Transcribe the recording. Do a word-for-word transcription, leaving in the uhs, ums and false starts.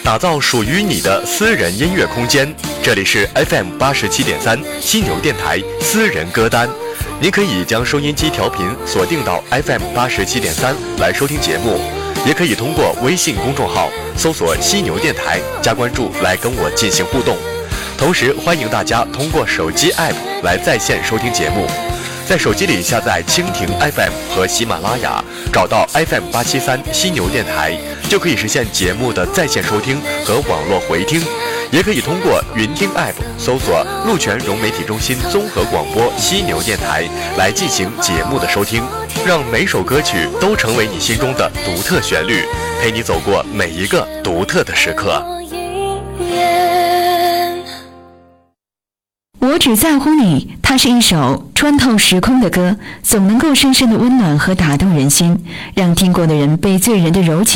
打造属于你的私人音乐空间。这里是 F M 八十七点三犀牛电台私人歌单，您可以将收音机调频锁定到 F M 八十七点三来收听节目，也可以通过微信公众号搜索犀牛电台加关注来跟我进行互动。同时欢迎大家通过手机 App 来在线收听节目，在手机里下载蜻蜓 F M 和喜马拉雅，找到 F M 八七三犀牛电台，就可以实现节目的在线收听和网络回听。也可以通过云听 App 搜索鹿泉融媒体中心综合广播犀牛电台来进行节目的收听，让每首歌曲都成为你心中的独特旋律，陪你走过每一个独特的时刻。 我只在乎你，它是一首穿透时空的歌，总能够深深的温暖和打动人心，让听过的人被醉人的柔情